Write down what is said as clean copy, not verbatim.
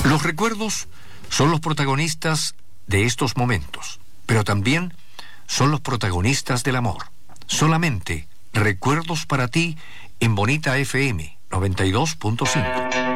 Los recuerdos son los protagonistas de estos momentos, pero también son los protagonistas del amor. Solamente recuerdos para ti en Bonita FM 92.5.